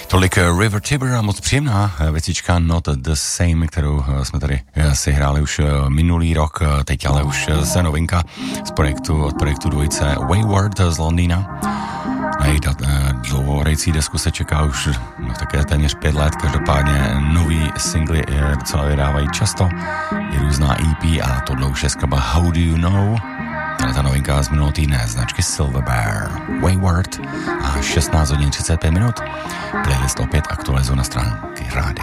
Tolik River Tiber a moc příjemná věcička Not the Same, kterou jsme tady si hráli už minulý rok, teď ale už se novinka od projektu dvojice Wayward z Londýna. Na její dlouhohrající desku se čeká už také téměř 5 let, každopádně nový singly docela vydávají často, i různá EP a tohle už je skladba How Do You Know. Ta novinka z minulého týdne značky Silver Bear, Wayward a 16 hodin 35 minut. Playlist opět aktualizuje na stránky rádia.